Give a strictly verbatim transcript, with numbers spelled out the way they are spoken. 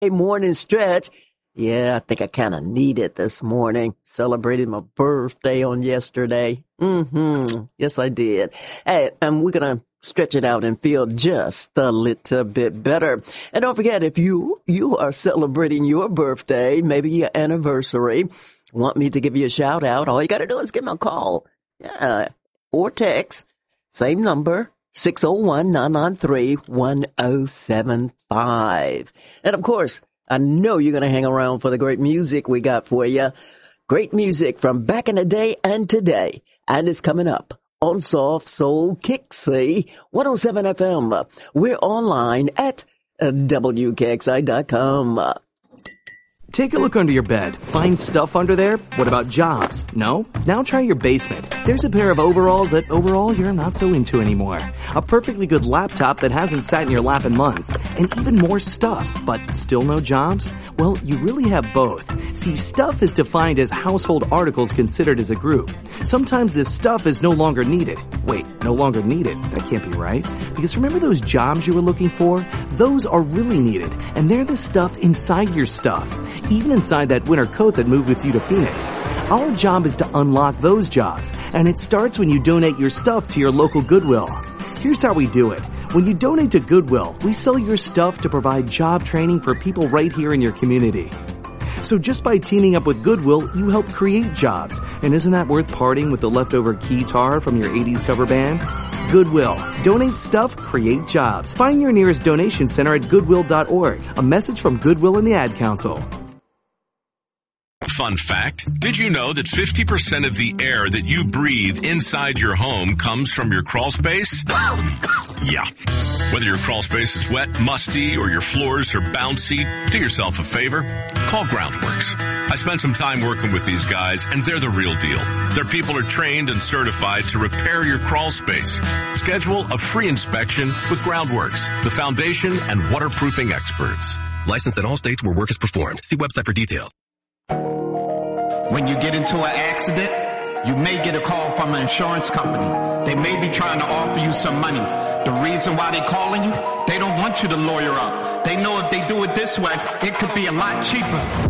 morning stretch. Yeah, I think I kind of need it this morning. Celebrated my birthday on yesterday. Mm-hmm. Yes, I did. Hey, and we're going to stretch it out and feel just a little bit better. And don't forget, if you you are celebrating your birthday, maybe your anniversary, want me to give you a shout out, all you got to do is give me a call. Yeah, or text. Same number, six oh one, nine nine three, one oh seven five. And of course, I know you're going to hang around for the great music we got for you. Great music from back in the day and today. And it's coming up on Soft Soul Kixie, one oh seven F M. We're online at W K X I dot com. Take a look under your bed. Find stuff under there? What about jobs? No? Now try your basement. There's a pair of overalls that overall you're not so into anymore. A perfectly good laptop that hasn't sat in your lap in months. And even more stuff, but still no jobs? Well, you really have both. See, stuff is defined as household articles considered as a group. Sometimes this stuff is no longer needed. Wait, no longer needed? That can't be right. Because remember those jobs you were looking for? Those are really needed. And they're the stuff inside your stuff. Even inside that winter coat that moved with you to Phoenix. Our job is to unlock those jobs, and it starts when you donate your stuff to your local Goodwill. Here's how we do it. When you donate to Goodwill, we sell your stuff to provide job training for people right here in your community. So just by teaming up with Goodwill, you help create jobs. And isn't that worth parting with the leftover keytar from your eighties cover band? Goodwill. Donate stuff, create jobs. Find your nearest donation center at goodwill dot org. A message from Goodwill and the Ad Council. Fun fact, did you know that fifty percent of the air that you breathe inside your home comes from your crawl space? Yeah. Whether your crawl space is wet, musty, or your floors are bouncy, do yourself a favor. Call Groundworks. I spent some time working with these guys, and they're the real deal. Their people are trained and certified to repair your crawl space. Schedule a free inspection with Groundworks, the foundation and waterproofing experts. Licensed in all states where work is performed. See website for details. When you get into an accident, you may get a call from an insurance company. They may be trying to offer you some money. The reason why they're calling you, they don't want you to lawyer up. They know if they do it this way, it could be a lot cheaper.